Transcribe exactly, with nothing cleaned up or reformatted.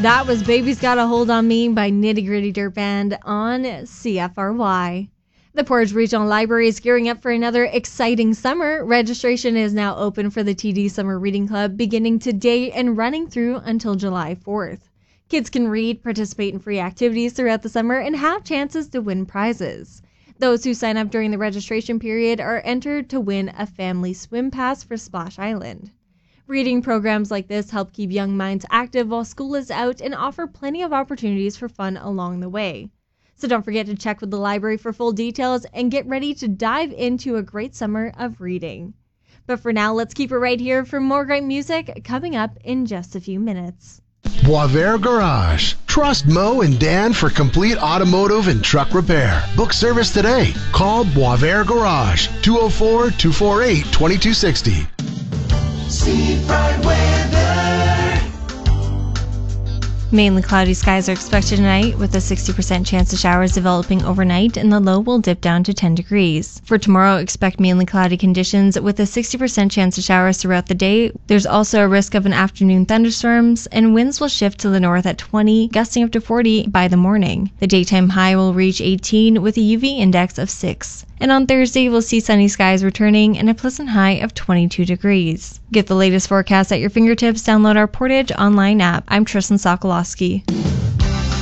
That was Baby's Got a Hold on Me by Nitty Gritty Dirt Band on C F R Y. The Portage Regional Library is gearing up for another exciting summer. Registration is now open for the T D Summer Reading Club beginning today and running through until July fourth. Kids can read, participate in free activities throughout the summer, and have chances to win prizes. Those who sign up during the registration period are entered to win a family swim pass for Splash Island. Reading programs like this help keep young minds active while school is out and offer plenty of opportunities for fun along the way. So don't forget to check with the library for full details and get ready to dive into a great summer of reading. But for now, let's keep it right here for more great music coming up in just a few minutes. Boisvert Garage. Trust Mo and Dan for complete automotive and truck repair. Book service today. Call Boisvert Garage, two oh four, two four eight, two two six oh. Seafront weather. Mainly cloudy skies are expected tonight with a sixty percent chance of showers developing overnight, and the low will dip down to ten degrees. For tomorrow, expect mainly cloudy conditions with a sixty percent chance of showers throughout the day. There's also a risk of an afternoon thunderstorms, and winds will shift to the north at twenty, gusting up to forty by the morning. The daytime high will reach eighteen with a U V index of six. And on Thursday, we'll see sunny skies returning and a pleasant high of twenty-two degrees. Get the latest forecast at your fingertips. Download our Portage online app. I'm Tristan Sokolowski.